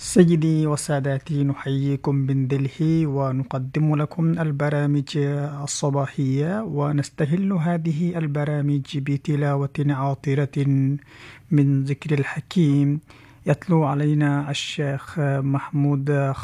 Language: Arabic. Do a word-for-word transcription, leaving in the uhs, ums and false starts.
سيدي وسادتي، نحييكم من دلهي ونقدم لكم البرامج الصباحية، ونستهل هذه البرامج بتلاوة عاطرة من ذكر الحكيم. يتلو علينا الشيخ محمود